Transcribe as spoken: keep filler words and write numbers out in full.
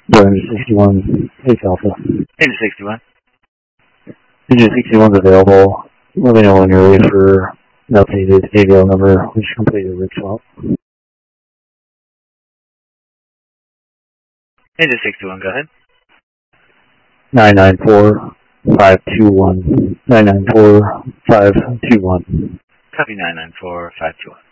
Engine sixty-one, Ace Alpha. Engine sixty-one. Engine sixty-one is available. Let me know when you're ready for an updated A V L number, which completed rig swap. Engine sixty-one, go ahead. nine nine four, five two one. nine nine four, five two one. Copy nine nine four, five two one.